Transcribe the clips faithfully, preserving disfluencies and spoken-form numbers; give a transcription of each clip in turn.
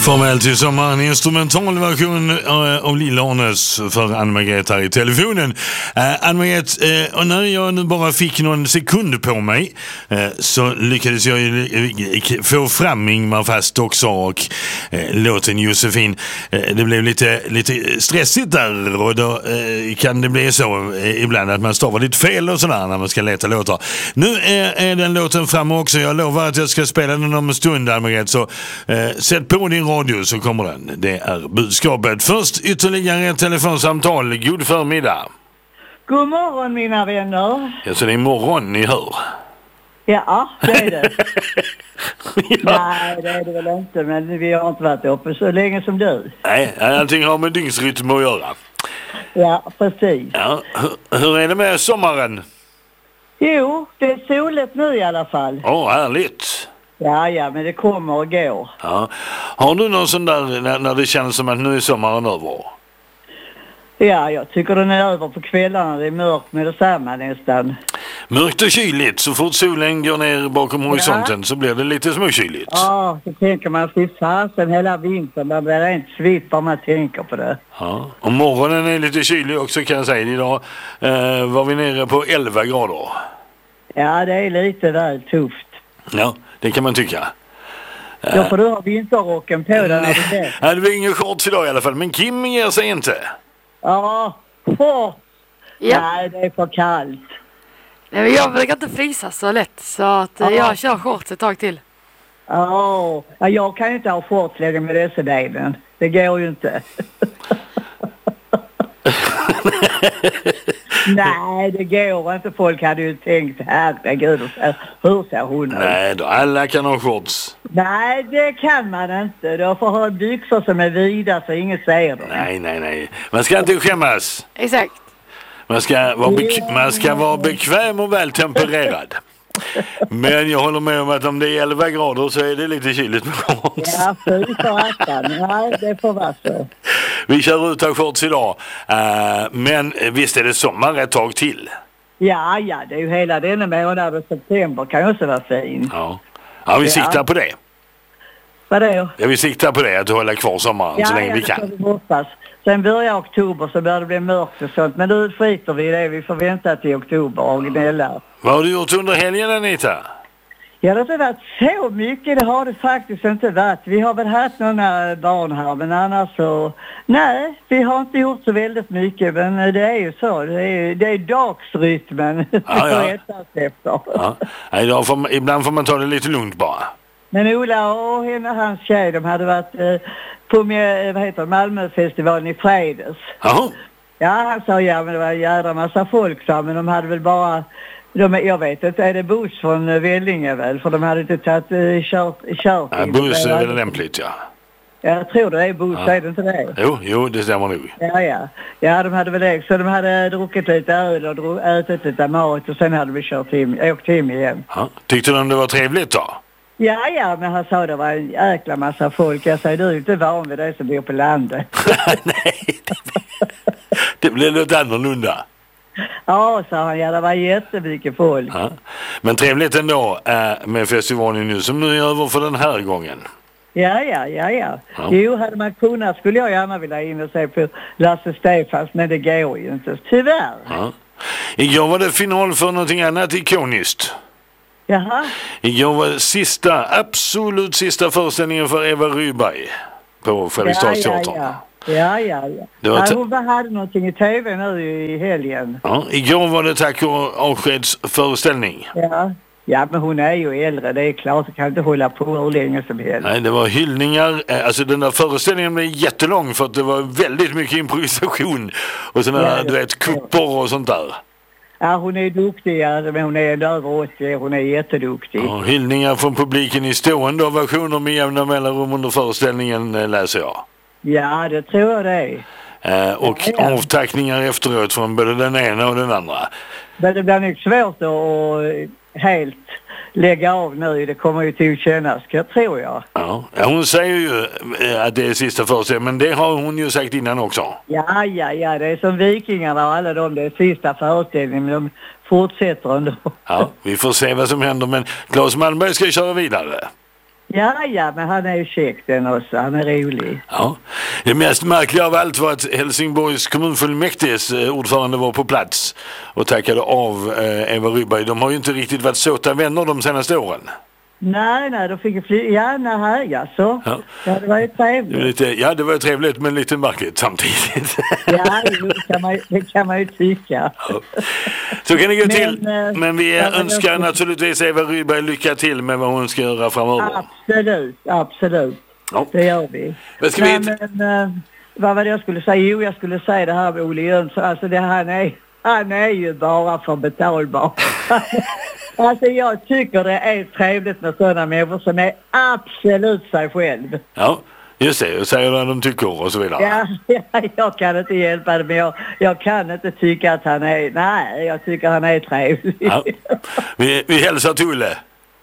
Farväl till sommaren, en instrumental version av Lilla Arnes för Ann-Margret här i telefonen. Eh, Ann-Margret, eh, och när jag nu bara fick någon sekund på mig eh, så lyckades jag ju få fram Ingmar Fast också och eh, låten Josefin. Eh, det blev lite, lite stressigt där och då eh, kan det bli så eh, ibland att man stavar lite fel och sådär när man ska leta låtar. Nu är, är den låten framme också. Jag lovar att jag ska spela den om en stund, Ann-Margret, så eh, sätt på din radio så kommer den. Det är budskapet. Först ytterligare ett telefonsamtal. God förmiddag. God morgon mina vänner. Ja, så det är morgon ni hör. Ja, det är det. Ja. Nej, det är det väl inte, men vi har inte varit uppe så länge som du. Nej, allting har med dygnsrytm att göra. Ja, precis. Ja, hur, hur är det med sommaren? Jo, det är soligt nu i alla fall. Åh, oh, härligt. Ja, ja, men det kommer och går. Ja. Har du någon sån där när, när det känns som att nu är sommaren över? Ja, jag tycker den är över på kvällarna. Det är mörkt med detsamma nästan. Mörkt och kyligt. Så fort solen går ner bakom horisonten ja. Så blir det lite småkyligt. Ja, så tänker man sig fasen hela vintern. Där blir det inte svitt om man tänker på det. Ja. Och morgonen är lite kylig också, kan jag säga. Idag eh, var vi nere på elva grader. Ja, det är lite väl tufft. Ja, det kan man tycka. Då får du ha vinterrocken på den. Ja, det blir ingen shorts idag i alla fall. Men Kim ger sig inte. Ja, shorts. Ja. Nej, det är för kallt. Nej, men jag brukar inte frysa så lätt så att ja. jag kör shorts ett tag till. Oh. Ja, jag kan ju inte ha shorts längre med dessa delen. Det går ju inte. Nej, det går inte. Folk hade ju tänkt, herregud, hur ser hon ut? Nej då, alla kan ha shorts. Nej, det kan man inte. Du får ha byxor som är vida så ingen ser dem. Nej, nej, nej. Man ska inte skämmas. Exakt. Man ska vara, bek- man ska vara bekväm och vältempererad. Men jag håller med om att om det är elva grader så är det lite kyligt med shorts. Ja, fy för attan. Nej, det får vara så. Vi kör ut av shorts idag. Uh, men visst är det sommar ett tag till? Ja, ja. Det är ju hela denna månad och september kan ju också vara fin. Ja, ja vi siktar ja. på det. Vadå? Ja, vi siktar på det, att hålla kvar sommaren ja, så länge ja, vi kan. Vi hoppas. Sen börjar oktober så börjar det bli mörkt och sånt. Men nu skiter vi i det. Vi får vänta till oktober och gnälla. Vad har du gjort under helgen, Anita? Ja, det har inte varit så mycket. Det har det faktiskt inte varit. Vi har väl haft några barn här, men annars så... Nej, vi har inte gjort så väldigt mycket. Men det är ju så. Det är, det är dagsrytmen. Ja, ja. efter. Ja. Nej, då får man, ibland får man ta det lite lugnt bara. Men Ola och henne, hans tjej, de hade varit eh, på med, vad heter det, Malmöfestivalen i fredags. Jaha. Ja, han sa ja, men det var en jävla massa folk, sa, men de hade väl bara... De, jag vet inte, är det buss från Vellinge väl? För de hade inte tagit uh, kört, kört ja, buss är väl lämpligt, ja. Jag tror det är buss, ja. Är det inte det? Jo, jo, det stämmer nog. Ja, ja. Ja, de hade väl det. Så de hade druckit lite öl och dro- ätit lite mat och sen hade vi kört hem, åkt hem igen. Ja. Tyckte de det var trevligt då? Ja, ja, men han sa det var en jäkla massa folk. Jag säger, du är inte van vid det som bor på landet. Nej, det, det blev något annorlunda. Ja, sa han, ja, det var jättemycket folk. Ja. Men trevligt ändå äh, med festivalen nu som nu är över för den här gången. Ja, ja, ja, ja. Ja. Jo, hade man kunnat skulle jag gärna vilja in och se på Lasse Stefans, men det går ju inte. Tyvärr. Ja. Igår var det final för någonting annat ikoniskt. Jaha. Igår var det sista, absolut sista föreställningen för Eva Rydberg på Fredriksdalsteatern. Ja, ja, ja. Ja, ja, ja. Det var ja hon hade någonting i tv nu i helgen. Ja, igår var det tack och avskedsföreställning. Ja. Ja, men hon är ju äldre, det är klart, att kan inte hålla på hur länge som helst. Nej, det var hyllningar, alltså den där föreställningen blev jättelång för att det var väldigt mycket improvisation och sådana, ja, du vet, kupper och sånt där. Ja, hon är duktig, men hon är ändå över åttio, hon är jätteduktig. Ja, hyllningar från publiken i stående ovationer med jämna mellanrum under föreställningen läser jag. Ja, det tror jag det är. Eh, och ja, ja. avtackningar efteråt från både den ena och den andra. Men det blir nog svårt att helt lägga av nu. Det kommer ju till att kännas, tror jag. Ja, hon säger ju att det är sista föreställningen, men det har hon ju sagt innan också. Ja, ja, ja. Det är som Vikingarna och alla de, det är sista föreställningen, men de fortsätter ändå. Ja, vi får se vad som händer, men Claes Malmberg ska köra vidare. Ja, ja, men han är ju käck den också. Han är rolig. Ja. Det mest märkliga av allt var att Helsingborgs kommunfullmäktiges ordförande var på plats och tackade av eh, Eva Rydberg. De har ju inte riktigt varit såta vänner de senaste åren. Nej, nej, de fick ju fly... Ja, nej, ja, så. Ja. Ja, det var ju trevligt. Det var lite, ja, det var ju trevligt men lite märkligt samtidigt. Ja, det kan man, det kan man ju tycka. Ja. Så kan det gå till. Men, Men vi ja, önskar men... naturligtvis Eva Rydberg lycka till med vad hon ska göra framöver. Absolut, absolut. Ja. Det gör vi. Vad ska Nej, vi... men, uh, vad var det jag skulle säga? Jo, jag skulle säga det här med Olle Jönsson. Alltså det han är, han är ju bara för betalbar. Alltså jag tycker det är trevligt med sådana människor som är absolut sig själv. Ja, just det. Och säger vad de tycker och så vidare. Ja, ja, jag kan inte hjälpa det, men jag, jag kan inte tycka att han är... Nej, jag tycker han är trevlig. Ja. Vi, vi hälsar till Olle.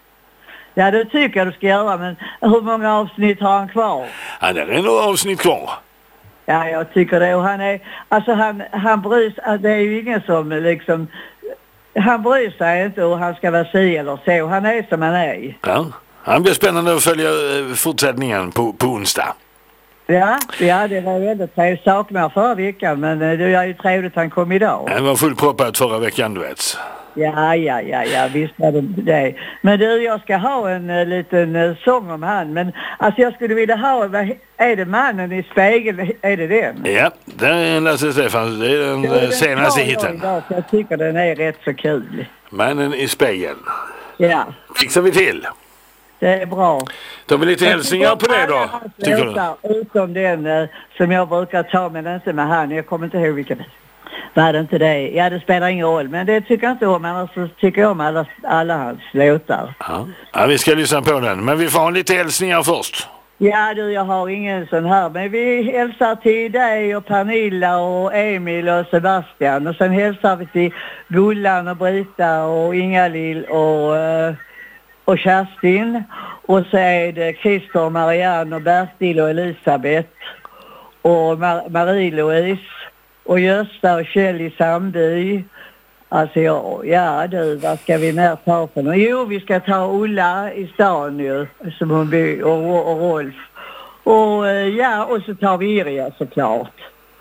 Ja, det tycker jag du ska göra, men hur många avsnitt har han kvar? Ja, det är några avsnitt kvar. Ja, jag tycker det. Och han är... Alltså han, han bryr sig... Det är ju ingen som liksom... Han bryr sig inte och han ska vara si eller så. Han är som han är. Ja, han blir spännande att följa fortsättningen på, på onsdag. Ja, ja, det var väldigt trevligt. Saknar förra veckan, men det är ju trevligt att han kom idag. Det var fullproppat förra veckan, du vet. Ja, ja, ja, ja, visst var det det. Men du, jag ska ha en uh, liten uh, sång om han. Men alltså jag skulle vilja ha, vad, är det mannen i spegeln? Är det den? Ja, det är Lasse Stefans. Det är den ja, uh, senaste hitten. Jag, idag, jag tycker den är rätt så kul. Mannen i spegeln. Ja. Fixar vi till. Det är bra. Tar vi lite hälsningar på det då, tycker du? Utom den uh, som jag brukar ta, men inte med han. Jag kommer inte ihåg vilken det var det inte det? Ja, det spelar ingen roll. Men det tycker jag inte om. Annars så tycker jag om alla, alla hans låtar. Ja. Ja, vi ska lyssna på den. Men vi får ha lite hälsningar först. Ja du, jag har ingen sån här. Men vi hälsar till dig och Pernilla och Emil och Sebastian. Och sen hälsar vi till Gullan och Brita och Ingalill och, och Kerstin. Och så är det Christer, Marianne och Bertil och Elisabeth. Och Mar- Marie-Louise. Och Gösta och Kjell i Samby. Alltså ja, ja du, vad ska vi mer ta för något? Jo, vi ska ta Ulla i stan ju, som hon bor, och, och Rolf. Och ja, och så tar vi Iria såklart.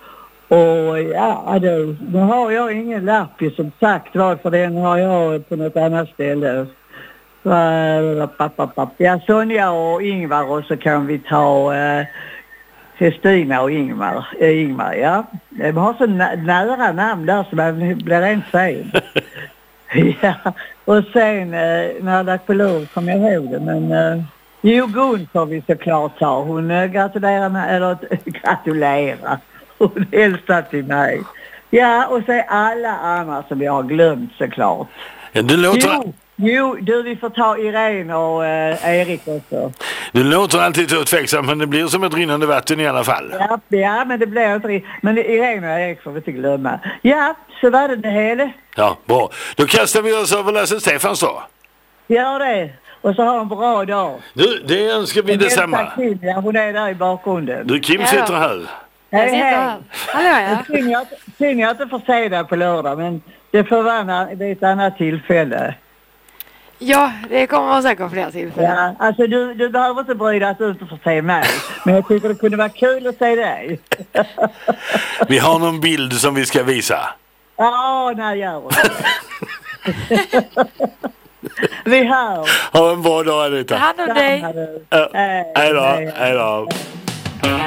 Och ja du, nu har jag ingen lapp ju som sagt var, för den har jag på något annat ställe. Ja, Sonja och Ingvar, och så kan vi ta... Uh, Kristina och Ingmar, äh, Ingmar, ja. De har så nä- nära namn där så man blir en sen. Ja, och sen äh, när jag lagt på lov kommer jag ihåg det, men äh, Jo Gun får vi såklart ta. Hon äh, gratulerar mig, eller gratulerar. Hon hälsar till mig. Ja, och så är alla andra som jag har glömt såklart. Ja, det låter... Jo. Jo, du, vi får ta Irene och äh, Erik också. Det låter alltid så tveksam, men det blir som ett rinnande vatten i alla fall. Ja, ja men det blir inte... Men Irene och Erik får vi inte glömma. Ja, så var det det hela. Ja, bra. Då kastar vi oss över Lasse Stefans då. Gör det. Och så ha en bra dag. Du, det önskar vi detsamma. Kim, ja, hon är där i bakgrunden. Du, Kim Ja. sitter här. Hej, hej. Hallå ja. Synd jag, synd jag inte får se dig på lördag, men det får vara vid ett annat tillfälle. Ja, det kommer vara säkert fler tillfällen. Ja, alltså du, du behöver inte bry dig att du inte får se mig. Men jag tycker det kunde vara kul att se dig. Vi har någon bild som vi ska visa. Ja, när gör det. Vi hör. Ha en bra dag, Anita. Ta hand om dig. Ja, hej då, hej då.